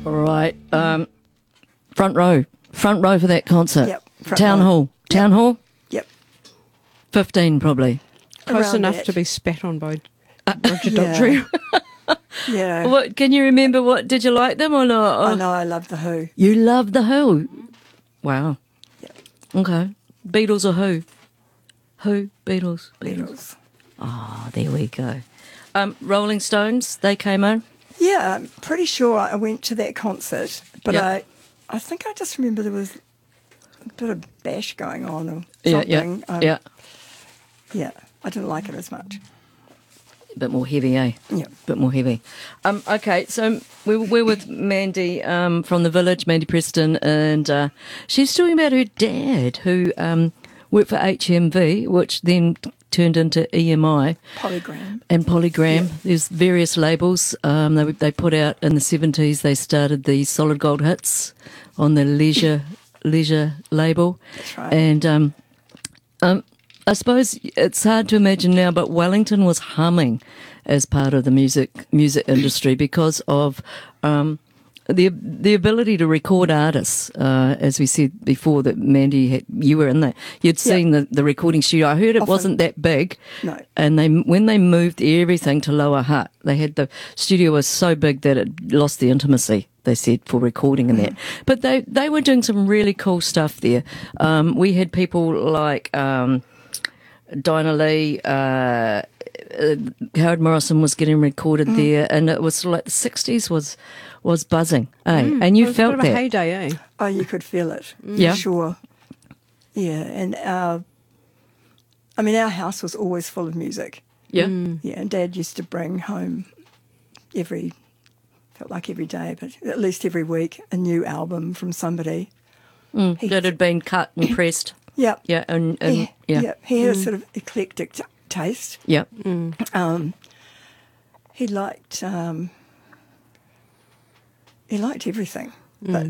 Right. Front row for that concert. Yep, front Town row. Hall. Town Hall. Yep. 15 probably. Close Around enough that. to be spat on by Roger Yeah. Daltrey. Yeah. What can you remember? What did you like them or not? I know I love the Who. You love the Who. Wow. Yep. Okay. Beatles or Who? Who? Beatles. Beatles. Oh, there we go. Rolling Stones. They came in. Yeah, I'm pretty sure I went to that concert, but Yep. I think I just remember there was a bit of bash going on or Yeah. something. Yeah. Yeah, I didn't like it as much. A bit more heavy, eh? Yeah. Bit more heavy. Okay, so we're with Mandy from the Village, Mandy Preston, and she's talking about her dad who worked for HMV, which then turned into EMI Polygram. and Polygram. Yeah. There's various labels they put out in the 70s. They started the Solid Gold Hits on the Leisure label. That's right. And I suppose it's hard to imagine now, but Wellington was humming as part of the music industry because of the ability to record artists. As we said before, that Mandy, you were in that. You'd seen the recording studio. I heard it Often. wasn't that big. No. And when they moved everything to Lower Hutt, they had the studio was so big that it lost the intimacy, they said, for recording and that. But they were doing some really cool stuff there. We had people like Dinah Lee, Howard Morrison was getting recorded there, and it was like the 60s was buzzing, eh? And you It was felt a bit of a that. heyday, eh? Oh, you could feel it. Yeah. Sure. Yeah, and our house was always full of music. Yeah. Yeah, and Dad used to bring home felt like every day, but at least every week, a new album from somebody. That had been cut and pressed. Yeah. Yeah, and yeah. He had a sort of eclectic taste. Yeah. He liked everything, but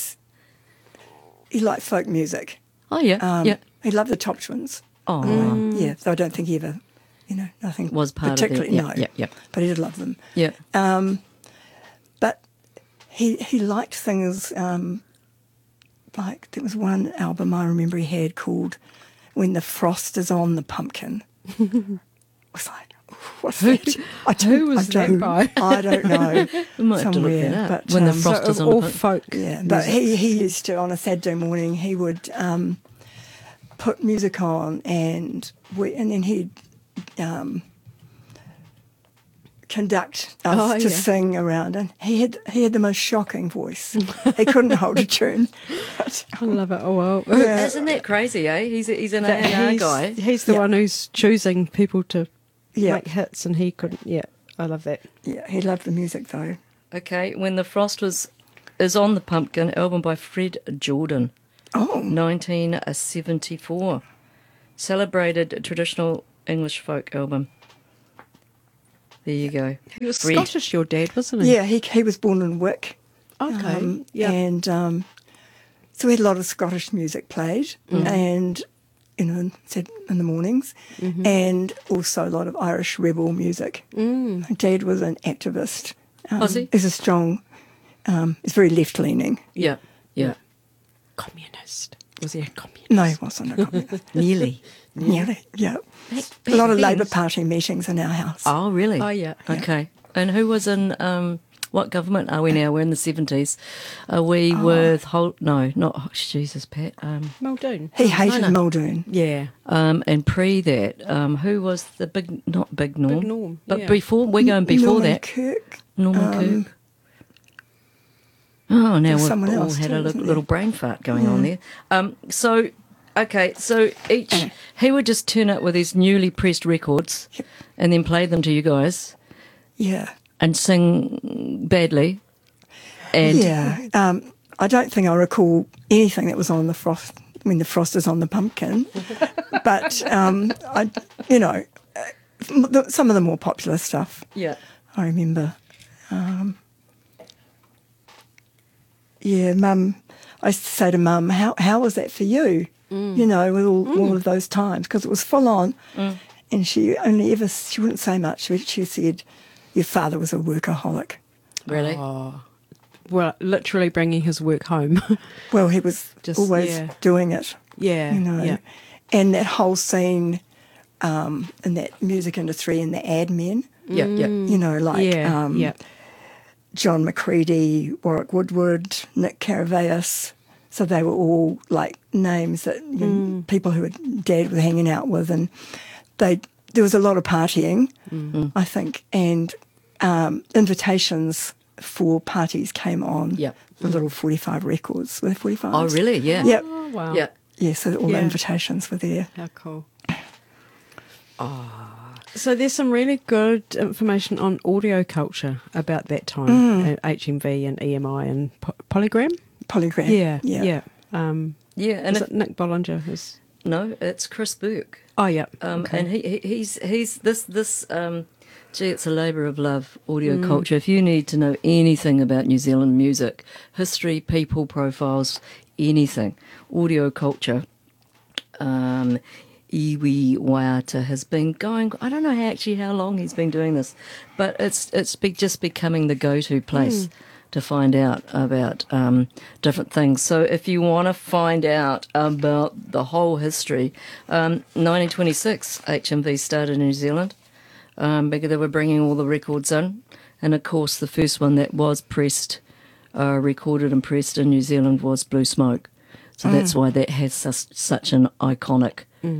he liked folk music. Oh yeah. Yeah. He loved the Top Twins. Oh, Yeah, so I don't think he ever, nothing was part of it. particularly. Yeah, No, yeah, yeah. but he did love them. Yeah. But he liked things like there was one album I remember he had called "When the Frost Is on the Pumpkin." I was like, what's that? Who was that by? I don't know. We might have to look Somewhere, that up. but, When the um, frost So is on all the folk. Yeah, but he used to, on a Saturday morning, he would put music on and then he'd conduct us to sing around. And he had the most shocking voice. He couldn't hold a tune. But, I love it. Oh, well. yeah, Isn't that crazy, eh? He's an That A&R guy. He's the Yeah. one who's choosing people to Yeah. make hits, and he couldn't. Yeah, I love that. yeah, he loved the music though. Okay, When the Frost is on the Pumpkin, album by Fred Jordan, Oh, 1974. Celebrated traditional English folk album. There you go. He was Fred. Scottish, your dad, wasn't he? yeah, he was born in Wick. Okay. Yeah. And so we had a lot of Scottish music played, and said in the mornings, and also a lot of Irish rebel music. My dad was an activist. Was he? He's a strong. He's very left leaning. Yeah, yeah. Communist. Was he a communist? No, he wasn't a communist. Nearly. Yeah, yeah. Back A lot of then. Labour Party meetings in our house. Oh, really? Oh, yeah. Okay. And who was in, what government are we now? We're in the 70s. Are we with Holt? No, not, Jesus, Pat. Muldoon. He hated no. Muldoon. Yeah. And pre that, who was the not Big Norm? Big Norm, But yeah. before, we're going before Norman that. Kirk. Norman Kirk. Oh, now was we've someone all else had too, a wasn't little brain fart going on there. So he would just turn up with his newly pressed records and then play them to you guys Yeah. and sing badly. And Yeah. I don't think I recall anything that was on the frost when the frost is on the pumpkin, but some of the more popular stuff. yeah. I remember. Mum. I used to say to Mum, "How was that for you? With all of those times, because it was full on." And she wouldn't say much. She said, "Your father was a workaholic." Really? Oh, well, literally bringing his work home. Well, he was Just, always yeah. doing it, yeah, you know. yeah, And that whole scene in that music industry and the ad men, Yeah, yeah. you know, like yeah, yeah. John McCready, Warwick Woodward, Nick Caraveas. So they were all like names that people who Dad was hanging out with, and there was a lot of partying, I think, and invitations for parties came on Yep. the little 45 records. Were they 45? Oh, really? Yeah. Yep. Oh, wow. Yeah. Yeah, so all the Yeah. invitations were there. How cool. So there's some really good information on audio culture about that time at HMV and EMI and Polygram. Polygram. Yeah, Yeah. yeah. Yeah. And Is it Nick Bollinger? no, it's Chris Burke. Oh, yeah. And he's this. Gee, it's a labour of love. Audio culture. If you need to know anything about New Zealand music, history, people profiles, anything, audio culture. Iwi Waiata has been going. I don't know how long he's been doing this, but it's just becoming the go-to place to find out about different things. So if you want to find out about the whole history, 1926 HMV started in New Zealand because they were bringing all the records in, and of course the first one that was pressed, recorded and pressed in New Zealand was Blue Smoke. So that's why that has such an iconic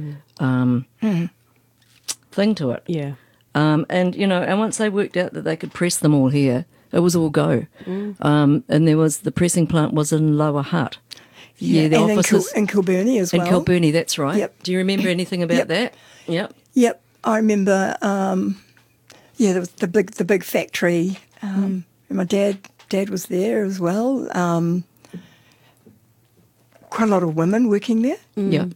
thing to it. Yeah. And, you know, and once they worked out that they could press them all here, it was all go. And there was, the pressing plant was in Lower Hutt. Yeah, the and offices. in Kilburnie as well. In Kilburnie, that's right. Yep. Do you remember anything about Yep. that? Yep. Yep, I remember. There was the big factory. And my dad was there as well. Quite a lot of women working there. Yep.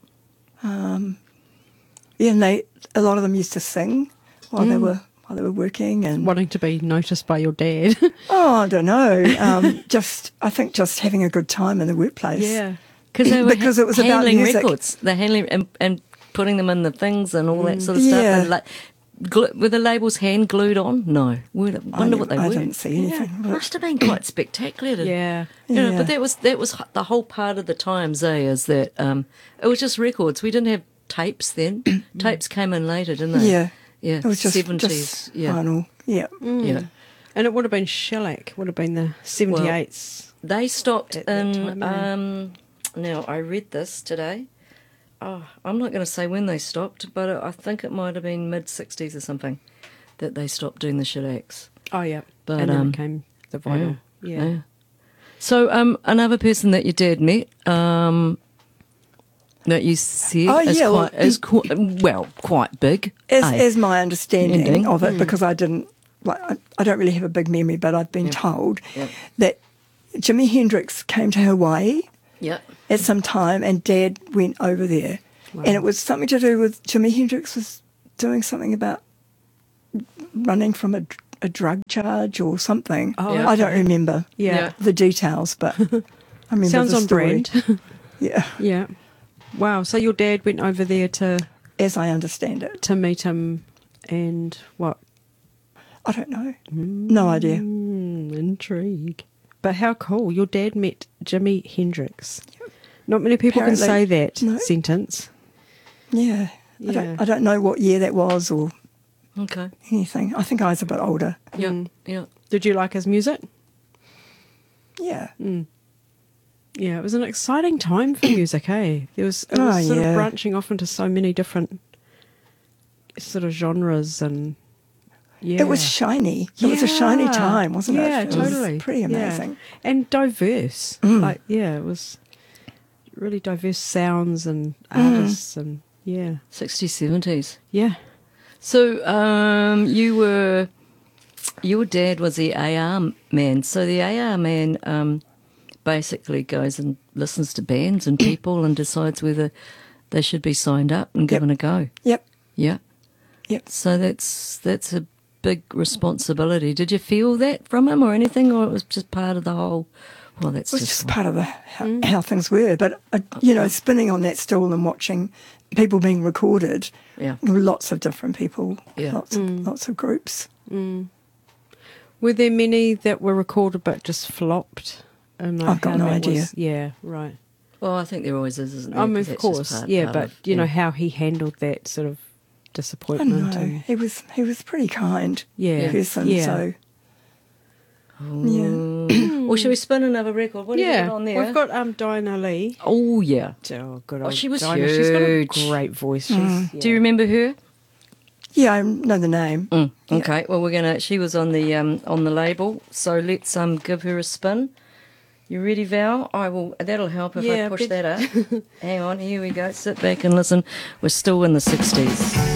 Yeah, and a lot of them used to sing while they were working, and Wanting to be noticed by your dad. I don't know. I think just having a good time in the workplace. yeah. Because they were Because it was about handling music. records. They're handling and putting them in the things and all that sort of stuff. Yeah. And were the labels hand glued on? No. Wonder what they I were. didn't see anything. but- Must have been quite spectacular. Yeah. You know, Yeah. but that was the whole part of the times, is that it was just records. We didn't have tapes then. Tapes came in later, didn't they? Yeah. Yeah. It was just 70s. Yeah. final. Yeah. Yeah. And it would have been shellac, would have been the 78s. They stopped At that in time, now I read this today. Oh, I'm not going to say when they stopped, but I think it might have been mid-60s or something that they stopped doing the shellacs. Oh, yeah. But, and then it came the vinyl. Yeah. So another person that your dad met, that you said Oh, is yeah, quite big. As my understanding Ending. of it, because I didn't, I don't really have a big memory, but I've been told Yep. that Jimi Hendrix came to Hawaii Yep. at some time, and Dad went over there, and it was something to do with Jimi Hendrix was doing something about running from a drug charge or something. Oh, Yeah. I don't remember Yeah. the details, but I remember Sounds the on story. brand. Yeah, Yeah. Wow. So your dad went over there to as I understand it. meet him and what? I don't know. No idea. Intrigue. But how cool. Your dad met Jimi Hendrix. Not many people can Apparently. say that No. sentence. Yeah. Yeah. I don't know what year that was or Okay. anything. I think I was a bit older. Yeah. Yeah. Did you like his music? Yeah. Yeah, it was an exciting time for music, eh? It was sort yeah. of branching off into so many different sort of genres and yeah. It was shiny. It was a shiny Yeah. time, wasn't it? Yeah, It totally. was pretty Yeah. amazing. And diverse. Like, yeah, it was really diverse sounds and artists and yeah. 60s, 70s. Yeah. So your dad was the AR man. So the AR man basically goes and listens to bands and people and decides whether they should be signed up and given a go. Yep. Yeah. Yep. So that's a big responsibility. Did you feel that from him or anything, or it was just part of the whole? Well, that's It was just just part of how things were. But, you know, spinning on that stool and watching people being recorded, Yeah. lots of different people, Yeah. lots of groups. Were there many that were recorded but just flopped? And I've got how no that idea. was- yeah, right. Well, I think there always is, isn't there? I mean, 'Cause of that's just course, part but of- you know how he handled that sort of I don't disappointment. know. And, He was pretty kind yeah, person. yeah. So yeah. Well, shall we spin another record? What do you yeah, got on there? we've got Dinah Lee. Oh, yeah. Oh, good Oh, old she was Dinah. She's got a huge. great voice. She's, Do you remember her? Yeah, I know the name. Okay, well, she was on the label, so let's give her a spin. You ready, Val? That'll help if I Yeah, push bet- that up. Hang on, here we go. Sit back and listen. We're still in the 60s.